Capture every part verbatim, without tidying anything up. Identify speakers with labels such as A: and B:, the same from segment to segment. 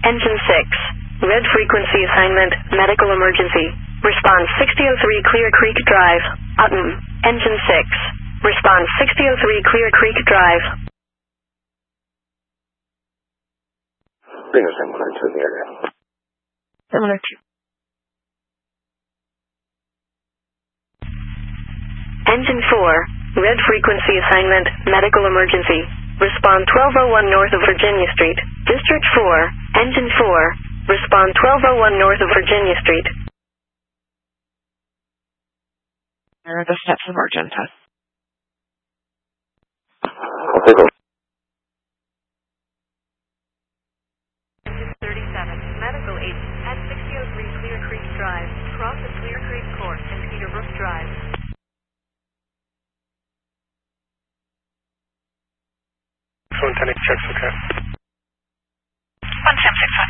A: Engine six. Red frequency assignment, medical emergency. Response sixty oh three Clear Creek Drive. Autumn. Engine six. Response sixty oh three Clear Creek Drive.
B: Bring us similar to the area.
C: Similar to.
A: Engine four. Red frequency assignment, medical emergency. Respond twelve oh one north of Virginia Street. District four. Engine four. Respond twelve oh one north of Virginia Street.
C: Where are the steps of Argenta?
B: I'll take a
A: thirty-seven. Medical agent at sixty oh three Clear Creek Drive. Cross the Clear Creek Court and Peterbrook Drive.
D: one ten checks, okay.
C: one ten six one.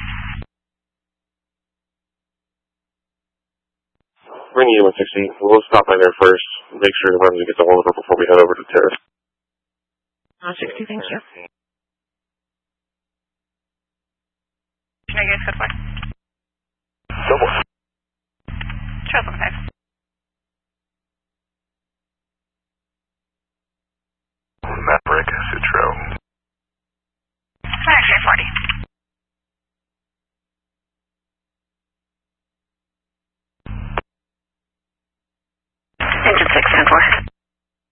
B: Bring you one sixty. We'll stop by there first. Make sure the we get the hold of her before we head over to Terrace.
C: one sixty, thank you. Can I get a good one?
D: Double.
C: Trouble, guys.